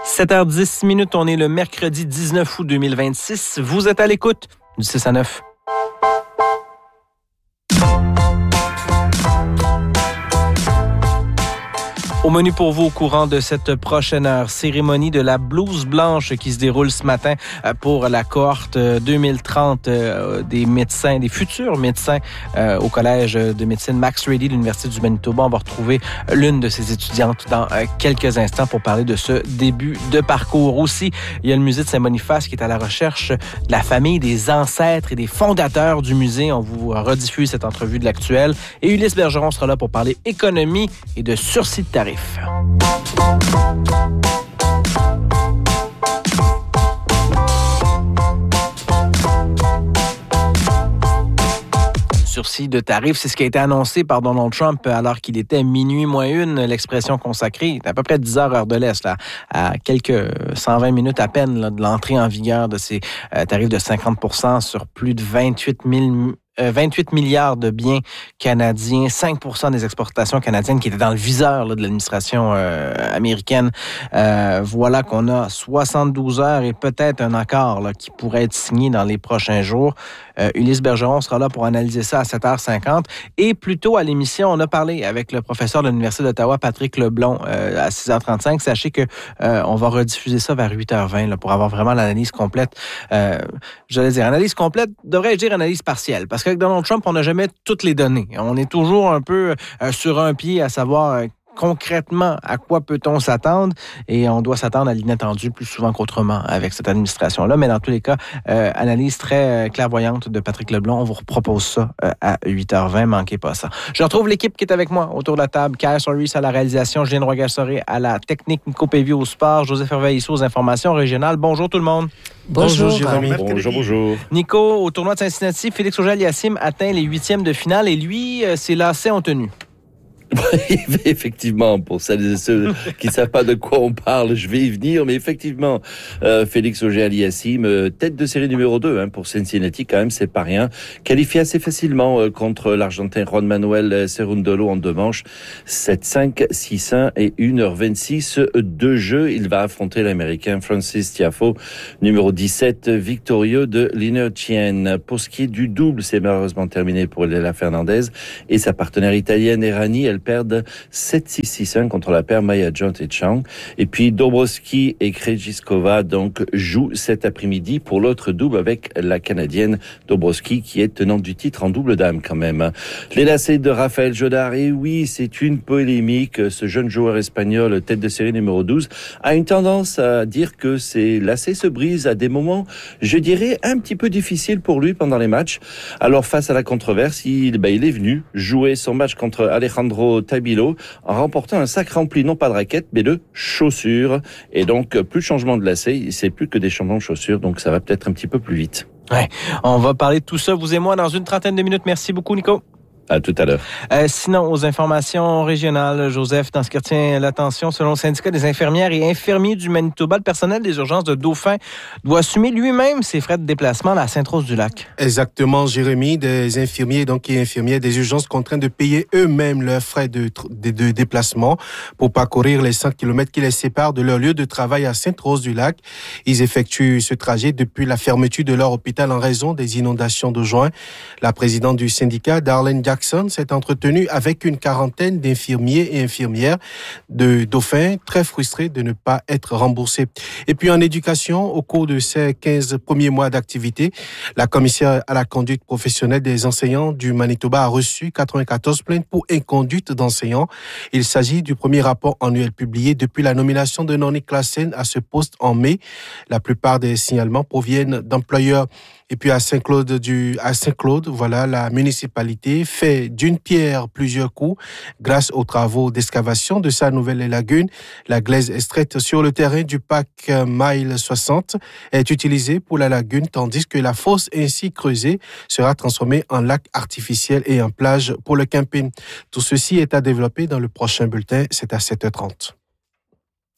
7h10, on est le mercredi 19 août 2026. Vous êtes à l'écoute du 6 à 9. Au menu pour vous au courant de cette prochaine heure, cérémonie de la blouse blanche qui se déroule ce matin pour la cohorte 2030 des médecins, des futurs médecins au Collège de médecine Max Ready de l'Université du Manitoba. On va retrouver l'une de ses étudiantes dans quelques instants pour parler de ce début de parcours. Aussi, il y a le musée de Saint-Boniface qui est à la recherche de la famille des ancêtres et des fondateurs du musée. On vous rediffuse cette entrevue de l'Actuel. Et Ulysse Bergeron sera là pour parler économie et de sursis de tarifs. Sursis de tarifs, c'est ce qui a été annoncé par Donald Trump alors qu'il était minuit moins une, l'expression consacrée. C'est à peu près 10 heures de l'Est, là, à quelques 120 minutes à peine là, de l'entrée en vigueur de ces tarifs de 50% sur plus de 28 milliards de biens canadiens, 5% des exportations canadiennes qui étaient dans le viseur là, de l'administration américaine. Voilà qu'on a 72 heures et peut-être un accord là, qui pourrait être signé dans les prochains jours. Ulysse Bergeron sera là pour analyser ça à 7h50. Et plus tôt à l'émission, on a parlé avec le professeur de l'Université d'Ottawa, Patrick Leblond, à 6h35. Sachez que on va rediffuser ça vers 8h20 là, pour avoir vraiment l'analyse complète. J'allais dire, analyse complète, devrais-je dire analyse partielle, parce qu'avec Donald Trump, on n'a jamais toutes les données. On est toujours un peu sur un pied à savoir concrètement à quoi peut-on s'attendre, et on doit s'attendre à l'inattendu plus souvent qu'autrement avec cette administration-là. Mais dans tous les cas, analyse très clairvoyante de Patrick Leblond. On vous propose ça à 8h20. Manquez pas ça. Je retrouve l'équipe qui est avec moi autour de la table. Kaya Soris à la réalisation, Julien Roy-Gassoré à la technique, Nico Pévieux au sport, Joseph Hervé-Issou aux informations régionales. Bonjour tout le monde. Bonjour Jérémy. Bonjour. Nico, au tournoi de Cincinnati, Félix Auger-Aliassime atteint les 8e de finale et lui, ses lacets ont tenu. Effectivement, pour celles et ceux qui ne savent pas de quoi on parle, je vais y venir, mais effectivement, Félix Auger-Aliassime, tête de série numéro 2 pour Cincinnati, quand même, c'est pas rien. Qualifié assez facilement contre l'Argentin Juan Manuel Cerundolo en 2 manches, 7-5, 6-1 et 1h26 de jeu. Il va affronter l'Américain Francis Tiafoe, numéro 17, victorieux de l'Inertienne. Pour ce qui est du double, c'est malheureusement terminé pour Leila Fernandez et sa partenaire italienne Errani. Elles perdent 7-6-6-1 contre la paire Maya Jones et Chang. Et puis Dobrowski et Krejcikova donc jouent cet après-midi pour l'autre double avec la Canadienne Dobrowski qui est tenante du titre en double dame quand même. Les lacets de Raphaël Jodard, et oui, c'est une polémique. Ce jeune joueur espagnol, tête de série numéro 12, a une tendance à dire que ses lacets se brisent à des moments, je dirais, un petit peu difficiles pour lui pendant les matchs. Alors face à la controverse, il est venu jouer son match contre Alejandro Tabilo en remportant un sac rempli non pas de raquettes mais de chaussures, et donc plus de changement de lacets, c'est plus que des changements de chaussures, donc ça va peut-être un petit peu plus vite. Ouais, on va parler de tout ça, vous et moi, dans une trentaine de minutes. Merci beaucoup, Nico. À tout à l'heure. Sinon, aux informations régionales, Joseph, dans ce qui retient l'attention, selon le syndicat des infirmières et infirmiers du Manitoba, le personnel des urgences de Dauphin doit assumer lui-même ses frais de déplacement à la Sainte-Rose-du-Lac. Exactement, Jérémy. Des infirmiers et infirmières des urgences contraints de payer eux-mêmes leurs frais de déplacement pour parcourir les 100 km qui les séparent de leur lieu de travail à Sainte-Rose-du-Lac. Ils effectuent ce trajet depuis la fermeture de leur hôpital en raison des inondations de juin. La présidente du syndicat, Darlene Jackson, s'est entretenue avec une quarantaine d'infirmiers et infirmières de Dauphin, très frustrés de ne pas être remboursés. Et puis en éducation, au cours de ces 15 premiers mois d'activité, la commissaire à la conduite professionnelle des enseignants du Manitoba a reçu 94 plaintes pour inconduite d'enseignants. Il s'agit du premier rapport annuel publié depuis la nomination de Noni Classen à ce poste en mai. La plupart des signalements proviennent d'employeurs. Et puis à Saint-Claude, voilà, la municipalité fait d'une pierre plusieurs coups grâce aux travaux d'excavation de sa nouvelle lagune. La glaise extraite sur le terrain du parc Mile 60 est utilisée pour la lagune, tandis que la fosse ainsi creusée sera transformée en lac artificiel et en plage pour le camping. Tout ceci est à développer dans le prochain bulletin, c'est à 7h30.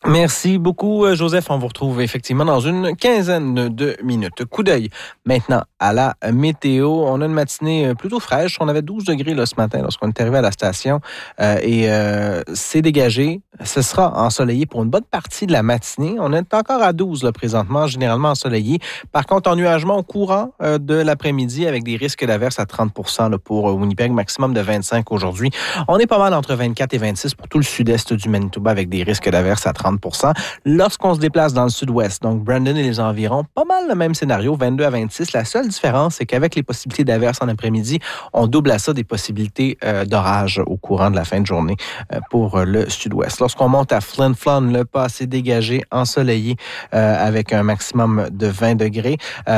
Merci beaucoup, Joseph. On vous retrouve effectivement dans une quinzaine de minutes. Coup d'œil maintenant à la météo. On a une matinée plutôt fraîche. On avait 12 degrés là, ce matin lorsqu'on est arrivé à la station et c'est dégagé. Ce sera ensoleillé pour une bonne partie de la matinée. On est encore à 12 là, présentement, généralement ensoleillé. Par contre, ennuagement au courant de l'après-midi avec des risques d'averses à 30 % là, pour Winnipeg, maximum de 25 aujourd'hui. On est pas mal entre 24 et 26 pour tout le sud-est du Manitoba avec des risques d'averses à 30 %. Lorsqu'on se déplace dans le sud-ouest, donc Brandon et les environs, pas mal le même scénario, 22 à 26. La seule différence, c'est qu'avec les possibilités d'averses en après-midi, on double à ça des possibilités d'orage au courant de la fin de journée pour le sud-ouest. Lorsqu'on monte à Flin Flon, le passé dégagé, ensoleillé avec un maximum de 20 degrés.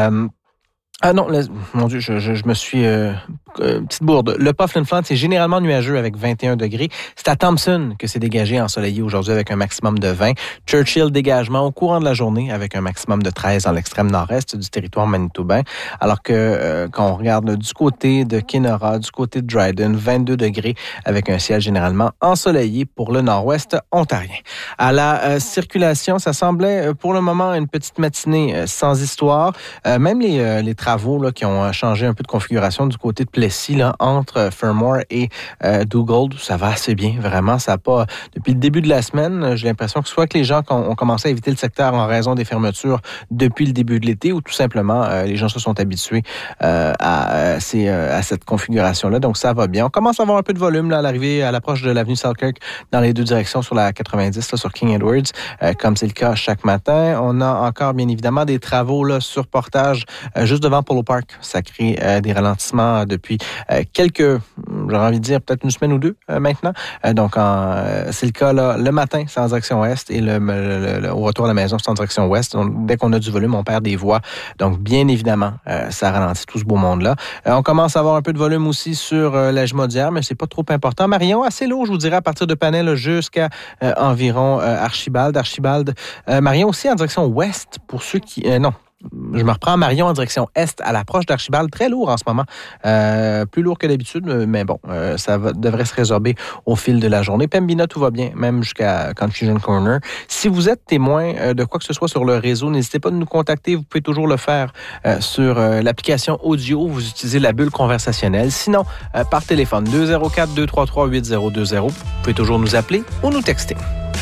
Mon Dieu, je me suis... petite bourde. Le pas Flin Flon, c'est généralement nuageux avec 21 degrés. C'est à Thompson que c'est dégagé ensoleillé aujourd'hui avec un maximum de 20. Churchill, dégagement au courant de la journée avec un maximum de 13 dans l'extrême nord-est du territoire manitobain. Alors que quand on regarde du côté de Kenora, du côté de Dryden, 22 degrés avec un ciel généralement ensoleillé pour le nord-ouest ontarien. À la circulation, ça semblait pour le moment une petite matinée sans histoire. Même les travaux là, qui ont changé un peu de configuration du côté de Plessis, là, entre Fermor et Dugald, ça va assez bien, vraiment. Ça a pas, depuis le début de la semaine, j'ai l'impression que soit que les gens ont commencé à éviter le secteur en raison des fermetures depuis le début de l'été, ou tout simplement, les gens se sont habitués à cette configuration-là. Donc, ça va bien. On commence à avoir un peu de volume là, à l'arrivée, à l'approche de l'avenue Selkirk, dans les deux directions sur la 90, là, sur King Edwards, comme c'est le cas chaque matin. On a encore, bien évidemment, des travaux là, sur portage juste devant Polo Park. Ça crée des ralentissements depuis quelques, j'aurais envie de dire, peut-être une semaine ou deux maintenant. Donc, c'est le cas là, le matin, c'est en direction ouest et au retour à la maison, c'est en direction ouest. Donc, dès qu'on a du volume, on perd des voies. Donc, bien évidemment, ça ralentit tout ce beau monde-là. On commence à avoir un peu de volume aussi sur la Jumaudière, mais c'est pas trop important. Marion, assez lourd, je vous dirais, à partir de Panel jusqu'à environ Archibald. Marion aussi en direction ouest pour ceux qui... non. Je me reprends Marion en direction est à l'approche d'Archibald. Très lourd en ce moment. Plus lourd que d'habitude, mais bon, ça devrait se résorber au fil de la journée. Pembina, tout va bien, même jusqu'à Confusion Corner. Si vous êtes témoin de quoi que ce soit sur le réseau, n'hésitez pas à nous contacter. Vous pouvez toujours le faire sur l'application audio. Vous utilisez la bulle conversationnelle. Sinon, par téléphone, 204-233-8020. Vous pouvez toujours nous appeler ou nous texter.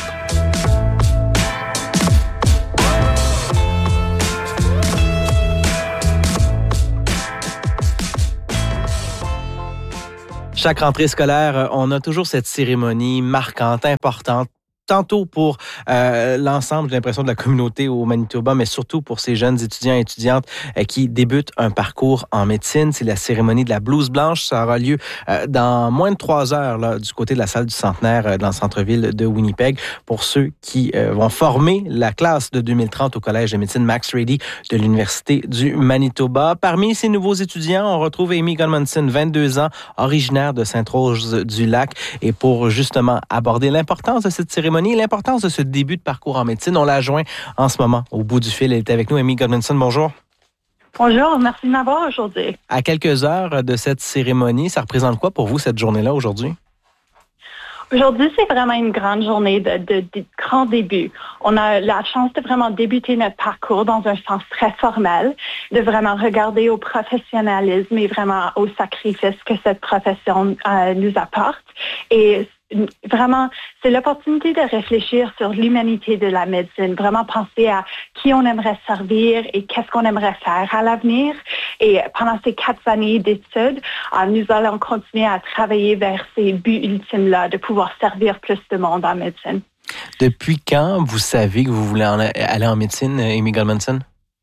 Chaque rentrée scolaire, on a toujours cette cérémonie marquante, importante. Tantôt pour l'ensemble, j'ai l'impression, de la communauté au Manitoba, mais surtout pour ces jeunes étudiants et étudiantes qui débutent un parcours en médecine. C'est la cérémonie de la blouse blanche. Ça aura lieu dans moins de 3 heures là, du côté de la salle du Centenaire dans le centre-ville de Winnipeg pour ceux qui vont former la classe de 2030 au Collège de médecine Max Rady de l'Université du Manitoba. Parmi ces nouveaux étudiants, on retrouve Amy Godmanson, 22 ans, originaire de Sainte-Rose-du-Lac. Et pour justement aborder l'importance de cette cérémonie, l'importance de ce début de parcours en médecine. On l'a joint en ce moment au bout du fil. Elle est avec nous. Amy Godmanson, bonjour. Bonjour, merci de m'avoir aujourd'hui. À quelques heures de cette cérémonie, ça représente quoi pour vous cette journée-là aujourd'hui? Aujourd'hui, c'est vraiment une grande journée de grand début. On a la chance de vraiment débuter notre parcours dans un sens très formel, de vraiment regarder au professionnalisme et vraiment au sacrifice que cette profession nous apporte. Et vraiment, c'est l'opportunité de réfléchir sur l'humanité de la médecine, vraiment penser à qui on aimerait servir et qu'est-ce qu'on aimerait faire à l'avenir. Et pendant ces 4 années d'études, nous allons continuer à travailler vers ces buts ultimes-là, de pouvoir servir plus de monde en médecine. Depuis quand vous savez que vous voulez aller en médecine, Amy Godmanson?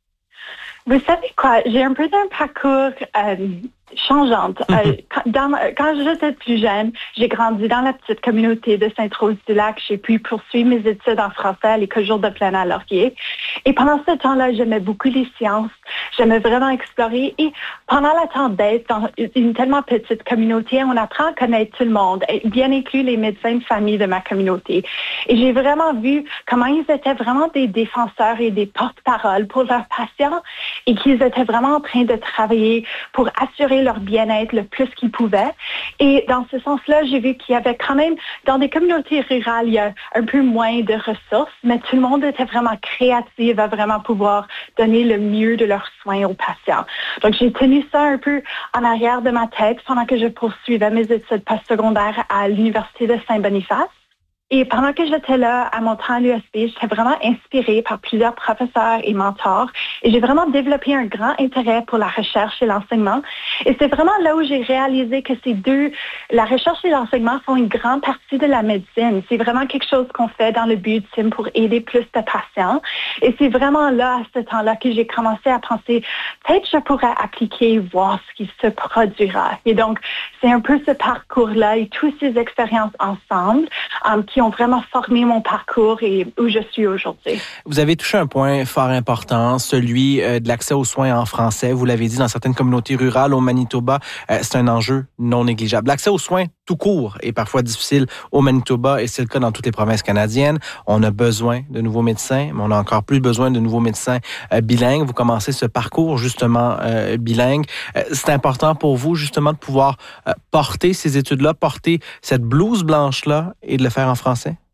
Vous savez quoi, j'ai un peu d'un parcours changeante. Quand j'étais plus jeune, j'ai grandi dans la petite communauté de Sainte-Rose-du-Lac. J'ai pu poursuivre mes études en français à l'École Jour de Plaine à Laurier. Et pendant ce temps-là, j'aimais beaucoup les sciences. J'aimais vraiment explorer. Et pendant le temps d'être dans une tellement petite communauté, on apprend à connaître tout le monde, bien inclus les médecins de famille de ma communauté. Et j'ai vraiment vu comment ils étaient vraiment des défenseurs et des porte-paroles pour leurs patients. et qu'ils étaient vraiment en train de travailler pour assurer leur bien-être le plus qu'ils pouvaient. Et dans ce sens-là, j'ai vu qu'il y avait quand même, dans des communautés rurales, il y a un peu moins de ressources, mais tout le monde était vraiment créatif à vraiment pouvoir donner le mieux de leurs soins aux patients. Donc, j'ai tenu ça un peu en arrière de ma tête pendant que je poursuivais mes études postsecondaires à l'Université de Saint-Boniface. Et pendant que j'étais là, à mon temps à l'USB, j'étais vraiment inspirée par plusieurs professeurs et mentors. Et j'ai vraiment développé un grand intérêt pour la recherche et l'enseignement. Et c'est vraiment là où j'ai réalisé que la recherche et l'enseignement font une grande partie de la médecine. C'est vraiment quelque chose qu'on fait dans le but ultime pour aider plus de patients. Et c'est vraiment là, à ce temps-là, que j'ai commencé à penser, peut-être je pourrais appliquer, voir ce qui se produira. Et donc, c'est un peu ce parcours-là et toutes ces expériences ensemble qui ont vraiment formé mon parcours et où je suis aujourd'hui. Vous avez touché un point fort important, celui de l'accès aux soins en français. Vous l'avez dit, dans certaines communautés rurales au Manitoba, c'est un enjeu non négligeable. L'accès aux soins tout court est parfois difficile au Manitoba et c'est le cas dans toutes les provinces canadiennes. On a besoin de nouveaux médecins, mais on a encore plus besoin de nouveaux médecins bilingues. Vous commencez ce parcours justement bilingue. C'est important pour vous justement de pouvoir porter ces études-là, porter cette blouse blanche-là et de le faire en français?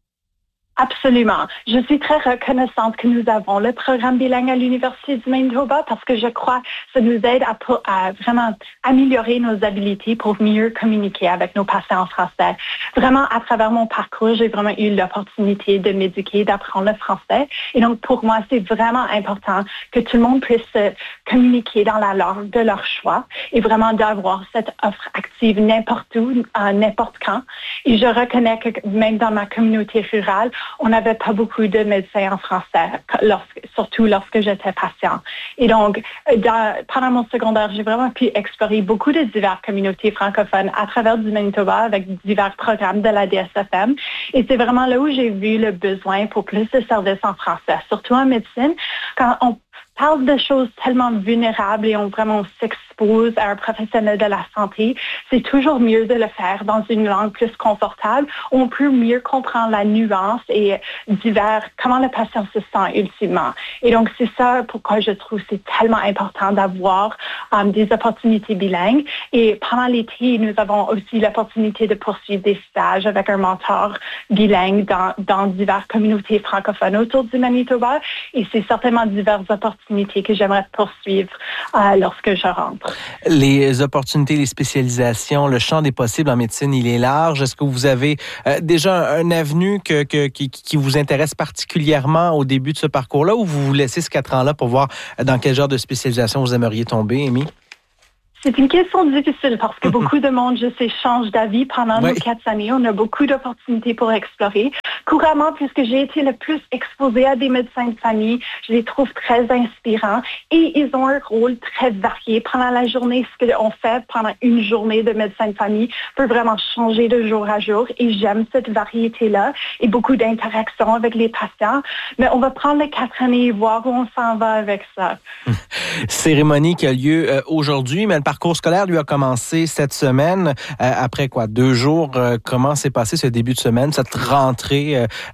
Absolument. Je suis très reconnaissante que nous avons le programme bilingue à l'Université du Manitoba parce que je crois que ça nous aide à vraiment améliorer nos habiletés pour mieux communiquer avec nos patients en français. Vraiment, à travers mon parcours, j'ai vraiment eu l'opportunité de m'éduquer, d'apprendre le français. Et donc, pour moi, c'est vraiment important que tout le monde puisse communiquer dans la langue de leur choix et vraiment d'avoir cette offre active n'importe où, n'importe quand. Et je reconnais que même dans ma communauté rurale, on n'avait pas beaucoup de médecins en français, surtout lorsque j'étais patient. Et donc, pendant mon secondaire, j'ai vraiment pu explorer beaucoup de diverses communautés francophones à travers du Manitoba avec divers programmes de la DSFM. Et c'est vraiment là où j'ai vu le besoin pour plus de services en français, surtout en médecine. Quand on parle de choses tellement vulnérables et on s'expose à un professionnel de la santé, c'est toujours mieux de le faire dans une langue plus confortable où on peut mieux comprendre la nuance et comment le patient se sent ultimement. Et donc, c'est ça pourquoi je trouve que c'est tellement important d'avoir des opportunités bilingues. Et pendant l'été, nous avons aussi l'opportunité de poursuivre des stages avec un mentor bilingue dans diverses communautés francophones autour du Manitoba. Et c'est certainement diverses opportunités que j'aimerais poursuivre lorsque je rentre. Les opportunités, les spécialisations, le champ des possibles en médecine, il est large. Est-ce que vous avez déjà un avenue qui vous intéresse particulièrement au début de ce parcours-là ou vous vous laissez ce 4 ans-là pour voir dans quel genre de spécialisation vous aimeriez tomber, Amy? C'est une question difficile parce que beaucoup de monde, je sais, change d'avis pendant nos 4 années. On a beaucoup d'opportunités pour explorer. Couramment, puisque j'ai été le plus exposée à des médecins de famille, je les trouve très inspirants et ils ont un rôle très varié. Pendant la journée, ce qu'on fait pendant une journée de médecin de famille peut vraiment changer de jour à jour et j'aime cette variété-là et beaucoup d'interactions avec les patients. Mais on va prendre les 4 années et voir où on s'en va avec ça. Cérémonie qui a lieu aujourd'hui, mais le parcours scolaire lui a commencé cette semaine. Après 2 jours, comment s'est passé ce début de semaine, cette rentrée?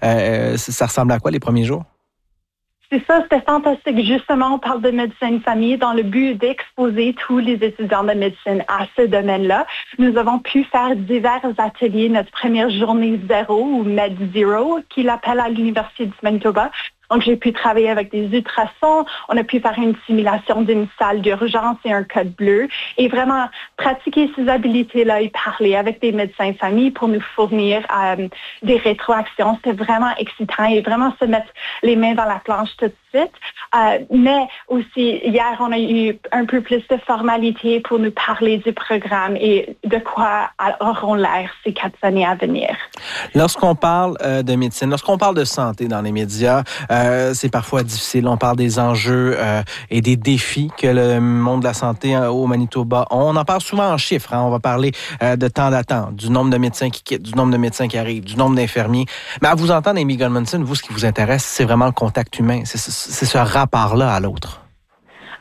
Ça ressemble à quoi les premiers jours? C'est ça, c'était fantastique. Justement, on parle de médecine de famille dans le but d'exposer tous les étudiants de médecine à ce domaine-là. Nous avons pu faire divers ateliers. Notre première journée 0 ou Med Zero, qu'il appelle à l'Université du Manitoba. Donc, j'ai pu travailler avec des ultrasons. On a pu faire une simulation d'une salle d'urgence et un code bleu et vraiment pratiquer ces habilités-là et parler avec des médecins de famille pour nous fournir des rétroactions. C'était vraiment excitant et vraiment se mettre les mains dans la planche tout de suite. Mais aussi, hier, on a eu un peu plus de formalités pour nous parler du programme et de quoi auront l'air ces 4 années à venir. Lorsqu'on parle de médecine, lorsqu'on parle de santé dans les médias, c'est parfois difficile. On parle des enjeux et des défis que le monde de la santé au Manitoba ont. On en parle souvent en chiffres. On va parler de temps d'attente, du nombre de médecins qui quittent, du nombre de médecins qui arrivent, du nombre d'infirmiers. Mais à vous entendre, Amy Gudmundsson, vous, ce qui vous intéresse, c'est vraiment le contact humain. C'est ce rapport-là à l'autre.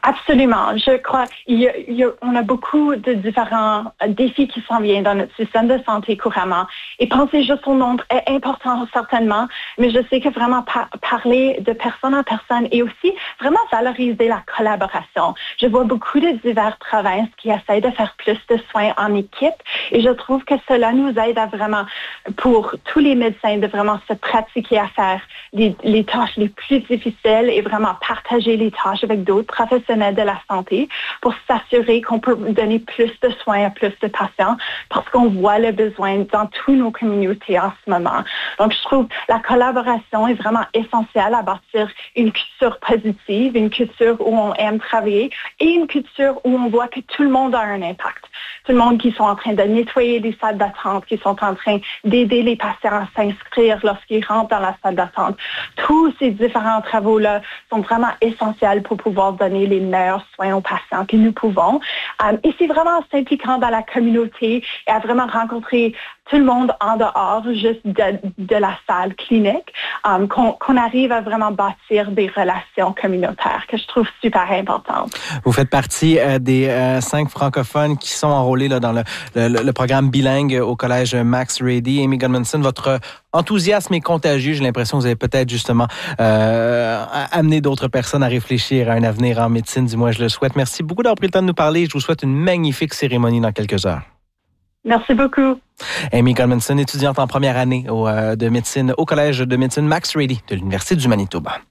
Absolument. Je crois on a beaucoup de différents défis qui s'en viennent dans notre système de santé couramment. Et penser juste au nombre est important certainement, mais je sais que vraiment parler de personne en personne et aussi vraiment valoriser la collaboration. Je vois beaucoup de diverses provinces qui essayent de faire plus de soins en équipe et je trouve que cela nous aide à vraiment, pour tous les médecins, de vraiment se pratiquer à faire les tâches les plus difficiles et vraiment partager les tâches avec d'autres professionnels de la santé pour s'assurer qu'on peut donner plus de soins à plus de patients parce qu'on voit le besoin dans toutes nos communautés en ce moment. Donc, je trouve que la collaboration est vraiment essentielle à bâtir une culture positive, une culture où on aime travailler et une culture où on voit que tout le monde a un impact. Tout le monde qui sont en train de nettoyer les salles d'attente, qui sont en train d'aider les patients à s'inscrire lorsqu'ils rentrent dans la salle d'attente. Tous ces différents travaux-là sont vraiment essentiels pour pouvoir donner les meilleurs soins aux patients que nous pouvons. Et c'est vraiment s'impliquant dans la communauté et à vraiment rencontrer tout le monde en dehors juste de la salle clinique, qu'on arrive à vraiment bâtir des relations communautaires que je trouve super importantes. Vous faites partie des 5 francophones qui sont enrôlés là, dans le programme bilingue au collège Max Rady. Amy Gudmundsson, votre enthousiasme est contagieux. J'ai l'impression que vous avez peut-être justement amené d'autres personnes à réfléchir à un avenir en médecine. Du moins, je le souhaite. Merci beaucoup d'avoir pris le temps de nous parler. Je vous souhaite une magnifique cérémonie dans quelques heures. Merci beaucoup. Amy Gudmundsson, étudiante en première année de médecine au collège de médecine Max Rady de l'Université du Manitoba.